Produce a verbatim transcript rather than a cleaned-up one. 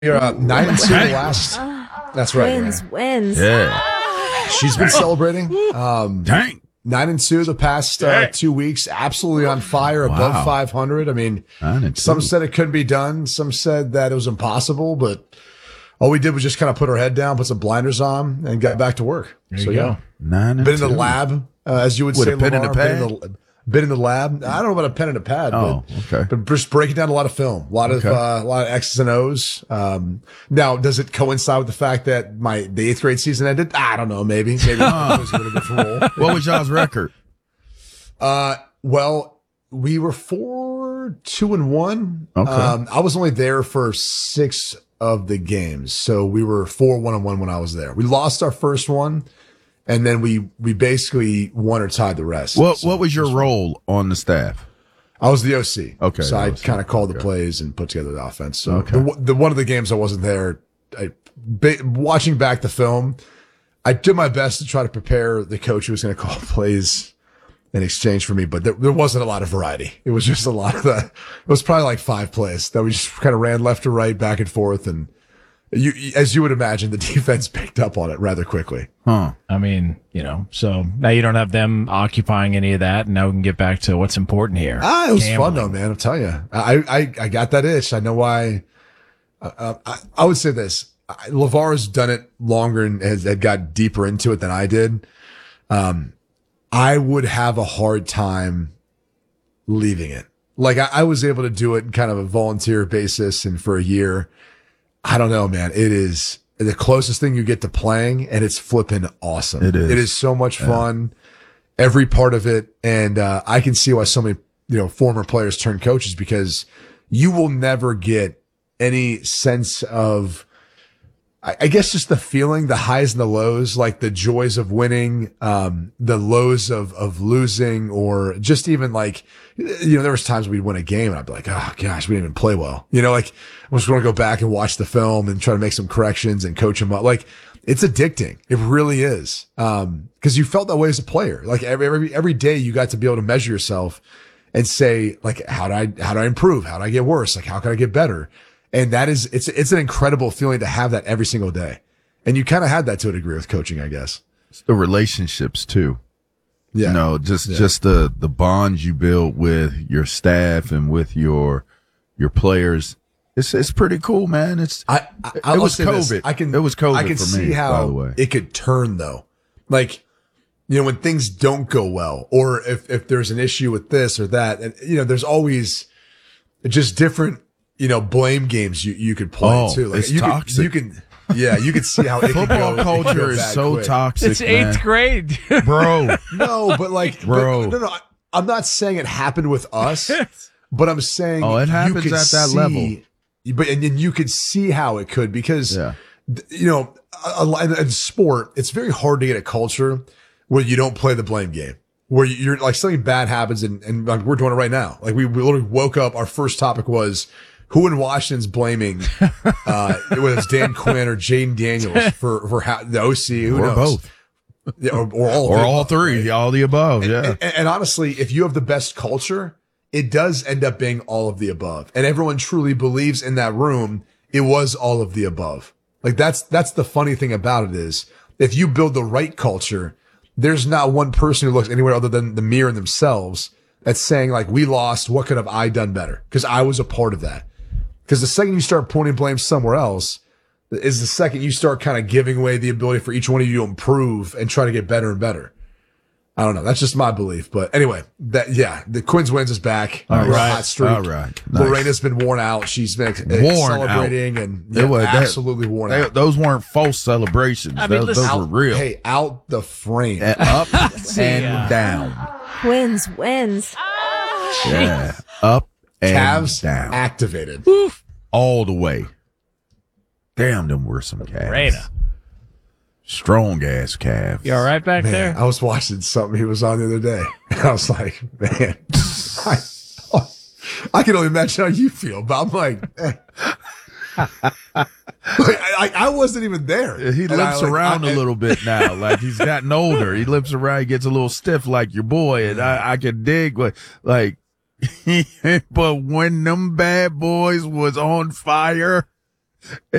You're uh, nine and two last. That's right. Wins, yeah. wins. Yeah. She's been celebrating. Um, Dang. Nine and two the past uh, two weeks. Absolutely on fire, above Wow. five hundred. I mean, Nine and some two. said it couldn't be done. Some said that it was impossible. But all we did was just kind of put our head down, put some blinders on, and got back to work. There so you yeah, go. Nine and been in two. the lab, uh, as you would With say, a pen and a Lamar, been in pad? the- Been in the lab. I don't know about a pen and a pad, Oh, but, okay. but just breaking down a lot of film, a lot of Okay. uh, a lot of X's and O's. Um, now, does it coincide with the fact that my the eighth grade season ended? I don't know. Maybe maybe it was a little different role. What was y'all's record? Uh, well, we were four, two, and one. Okay. Um, I was only there for six of the games, so we were four, one, and one when I was there. We lost our first one. And then we, we basically won or tied the rest. What So What was your just- role on the staff? I was the O C. Okay, So I O C. kind of called the Okay. plays and put together the offense. So Okay. the, the one of the games I wasn't there, I, ba- watching back the film, I did my best to try to prepare the coach who was going to call plays in exchange for me, but there, there wasn't a lot of variety. It was just a lot of that. It was probably like five plays that we just kind of ran left to right, back and forth. And you, as you would imagine, the defense picked up on it rather quickly. Huh. I mean, you know, so now you don't have them occupying any of that, and now we can get back to what's important here. Ah, it was Gambling. fun though, man. I'll tell you. I, I, I got that itch. I know why. Uh, I, I would say this. I- LeVar's done it longer and has had got deeper into it than I did. Um, I would have a hard time leaving it. Like I, I was able to do it in kind of a volunteer basis and for a year. I don't know, man. It is the closest thing you get to playing, and it's flipping awesome. It is. It is so much fun. Every part of it. And, uh, I can see why so many, you know, former players turn coaches, because you will never get any sense of, I, I guess just the feeling, the highs and the lows, like the joys of winning, um, the lows of, of losing, or just even like, you know, there was times we'd win a game and I'd be like, oh gosh, we didn't even play well. You know, like I was going to go back and watch the film and try to make some corrections and coach them up. Like it's addicting. It really is. Um, cause you felt that way as a player. Like every, every, every day you got to be able to measure yourself and say, like, how do I, how do I improve? How do I get worse? Like, how can I get better? And that is, it's, it's an incredible feeling to have that every single day. And you kind of had that to a degree with coaching, I guess. It's the relationships too. Yeah. You know, just Yeah. just the the bonds you build with your staff and with your your players. It's it's pretty cool, man. It's I, I it I'll was say this. COVID. I can, it was COVID I can for see me, how by the way. it could turn though. Like, you know, when things don't go well, or if, if there's an issue with this or that, and you know, there's always just different, you know, blame games you, you could play Oh, too. Like it's you toxic. Can, you can, yeah, you can see how it can Football go. it can go culture is bad so quick. toxic, It's man. eighth grade. Bro. No, but like, Bro. but- no, no, I- I'm not saying it happened with us, but I'm saying Oh, it you happens could at that see- level. But and then you could see how it could, because Yeah. th- you know, a, a, in sport, it's very hard to get a culture where you don't play the blame game, where you're like something bad happens, and, and like we're doing it right now. Like we, we literally woke up. Our first topic was who in Washington's blaming, uh, whether it's Dan Quinn or Jaden Daniels for for how, the O C, who Or knows, both. Yeah, or, or all, of Or the all above, three, right? all the above, yeah. And, and honestly, if you have the best culture, it does end up being all of the above. And everyone truly believes in that room, it was all of the above. Like that's, that's the funny thing about it is if you build the right culture, there's not one person who looks anywhere other than the mirror in themselves that's saying like, we lost. What could have I done better? Cause I was a part of that. Cause the second you start pointing blame somewhere else is the second you start kind of giving away the ability for each one of you to improve and try to get better and better. I don't know. That's just my belief. But anyway, that, yeah, the Quinn's wins is back. All We're on a right. hot streak. All right. Nice. Lorena's been worn out. She's been uh, Worn celebrating out. and It yeah, was- that- absolutely worn They- out. those weren't false celebrations. I mean, those listen- those were real. Hey, out the frame. And up and Yeah. down. Wins, wins. Yeah. Up and Calves down. activated. All the way. Damn, them were some calves. Reina. Strong ass calves. You all right back Man, there? I was watching something he was on the other day. And I was like, man, I, I can only imagine how you feel, but I'm like, eh. Like, I, I, I wasn't even there. He And I, limps like, around I- a little bit now. Like he's gotten older. He limps around, he gets a little stiff like your boy. And I, I can dig what, like, but when them bad boys was on fire, And